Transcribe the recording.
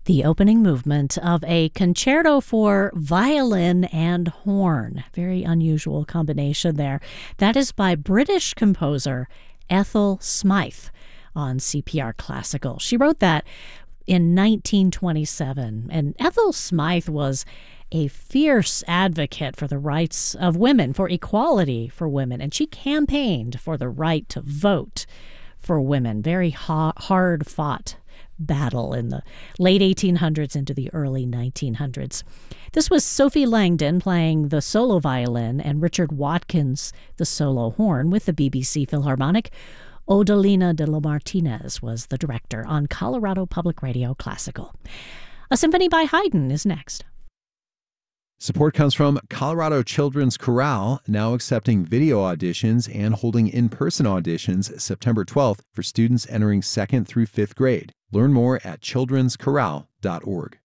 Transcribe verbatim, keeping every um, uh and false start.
The opening movement of a concerto for violin and horn. Very unusual combination there. That is by British composer Ethel Smythe on C P R Classical. She wrote that in nineteen twenty-seven, and Ethel Smythe was a fierce advocate for the rights of women, for equality for women, and she campaigned for the right to vote for women. Very ha- hard-fought battle in the late eighteen hundreds into the early nineteen hundreds. This was Sophie Langdon playing the solo violin and Richard Watkins the solo horn with the B B C Philharmonic. Odalina de la Martinez was the director on Colorado Public Radio Classical. A symphony by Haydn is next. Support comes from Colorado Children's Chorale, now accepting video auditions and holding in-person auditions September twelfth for students entering second through fifth grade. Learn more at children's chorale dot org.